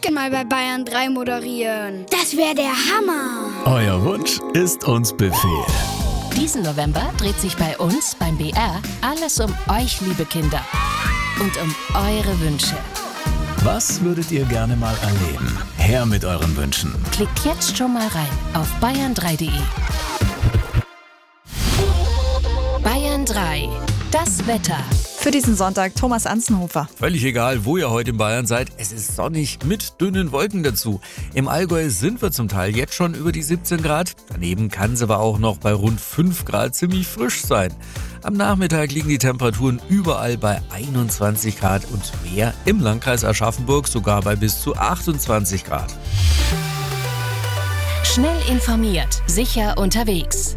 gerne mal bei Bayern 3 moderieren. Das wäre der Hammer. Euer Wunsch ist uns Befehl. Diesen November dreht sich bei uns beim BR alles um euch, liebe Kinder. Und um eure Wünsche. Was würdet ihr gerne mal erleben? Her mit euren Wünschen. Klickt jetzt schon mal rein auf bayern3.de. Bayern 3. Das Wetter. Für diesen Sonntag Thomas Anzenhofer. Völlig egal, wo ihr heute in Bayern seid, es ist sonnig mit dünnen Wolken dazu. Im Allgäu sind wir zum Teil jetzt schon über die 17 Grad. Daneben kann es aber auch noch bei rund 5 Grad ziemlich frisch sein. Am Nachmittag liegen die Temperaturen überall bei 21 Grad und mehr. Im Landkreis Aschaffenburg sogar bei bis zu 28 Grad. Schnell informiert, sicher unterwegs.